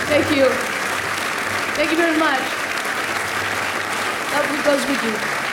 Thank you. Thank you very much. Love goes with you.